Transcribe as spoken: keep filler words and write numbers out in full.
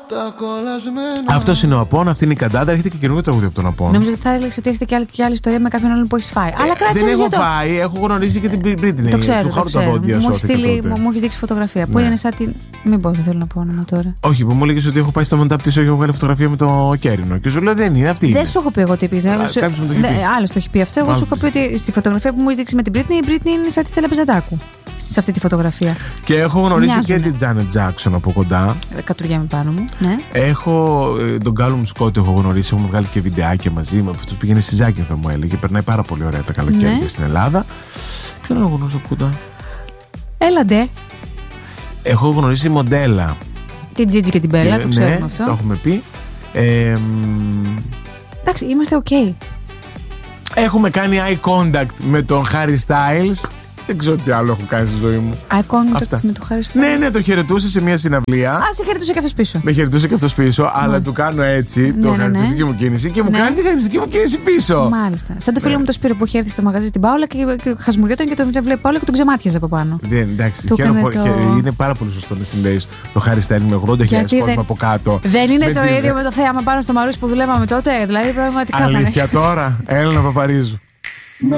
Αυτό είναι ο Απόν, αυτή είναι η Καντάντα. Έρχεται και καινούργιο τραγούδι από τον Απόν. Νομίζω ότι θα έλεγε ότι έχετε και άλλη, και άλλη ιστορία με κάποιον άλλον που έχει φάει. Ε, Αλλά κράτησε. Δεν έχω το... φάει, έχω γνωρίσει και την Britney. Το ξέρω. Του χάρου τα δόντια μου σου. Μου έχει δείξει φωτογραφία. Που ναι. είναι σαν την. Μην πω, δεν θέλω να πω όνομα τώρα. Όχι, που μου έλεγε ότι έχω πάει στο Μοντάπ τη και έχω βγάλει φωτογραφία με το Κέρινο. Και σου λέω δεν είναι αυτή. Δεν σου έχω πει εγώ τι πει. Άλλο το έχει πει αυτό. Εγώ σου έχω πει ότι στη φωτογραφία που μου έχει δείξει με την Britney, η Britney είναι σαν τη Στέλλα Πεζαντάκου. Σε αυτή τη φωτογραφία. Και έχω γνωρίσει Μοιάζουνε. και την Janet Jackson από κοντά. Κατουργιάμαι πάνω μου. Ναι. Έχω ε, τον Callum Scott, έχω γνωρίσει. Έχουμε βγάλει και βιντεάκια μαζί. Με αυτού πήγαινε στη Ζάκυνθο, μου έλεγε. Περνάει πάρα πολύ ωραία τα καλοκαίρια ναι. στην Ελλάδα. Ποιον έχω γνωρίσει από κοντά. Έλαντε. Έχω γνωρίσει μοντέλα. Την Τζίτζι και την Μπέλα, ε, το ξέρουμε ναι, αυτό. Το έχουμε πει. Ε, Εντάξει, είμαστε ok. Έχουμε κάνει eye contact με τον Harry Styles. Δεν ξέρω τι άλλο έχω κάνει στη ζωή μου. Eye contact με τον Harry Styles. Ναι, ναι, το χαιρετούσε σε μια συναυλία. Α, σε χαιρετούσε και αυτό πίσω. Με χαιρετούσε και αυτό πίσω, ναι. αλλά του κάνω έτσι, ναι, το ναι, χαρακτηριστική ναι. μου κίνηση και μου ναι. κάνει τη χαρακτηριστική μου κίνηση πίσω. Μάλιστα. Σαν το φίλο ναι. μου το Σπύρο που είχε έρθει στο μαγαζί στην Πάολα και, και χασμουριόταν και τον βλέπει Πάολα και τον ξεμάτιαζε από πάνω. Δεν, εντάξει, χαίρομαι, το... είναι πάρα πολύ σωστό να συνδέει το Harry Styles με ογδόντα χιλιάδες κόσμο από κάτω. Δεν είναι το ίδιο με το θέαμα πάνω στο Μαρούσι που δουλεύαμε τότε, δηλαδή πραγματικά. Αλήθεια τώρα, Έλληνα Παπαρίζου.